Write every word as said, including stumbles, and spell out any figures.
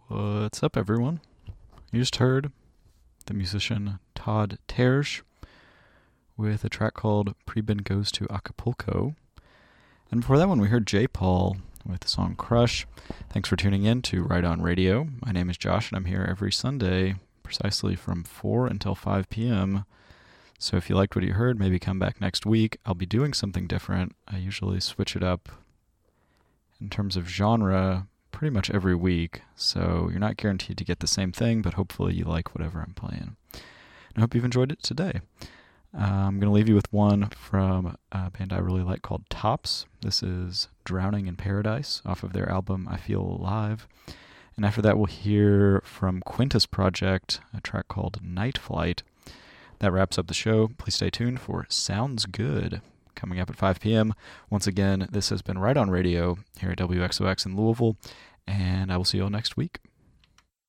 What's up, everyone? You just heard the musician Todd Tersch with a track called Preben Goes to Acapulco. And before that one, we heard J. Paul with the song Crush. Thanks for tuning in to Right On Radio. My name is Josh, and I'm here every Sunday, precisely from four until five p.m. So if you liked what you heard, maybe come back next week. I'll be doing something different. I usually switch it up in terms of genre pretty much every week, so you're not guaranteed to get the same thing, but hopefully you like whatever I'm playing. And I hope you've enjoyed it today. Uh, I'm going to leave you with one from a band I really like called Tops. This is Drowning in Paradise off of their album I Feel Alive. And after that, we'll hear from Quintus Project, a track called Night Flight. That wraps up the show. Please stay tuned for Sounds Good coming up at five p.m. Once again, this has been Right On Radio here at W X O X in Louisville, and I will see you all next week.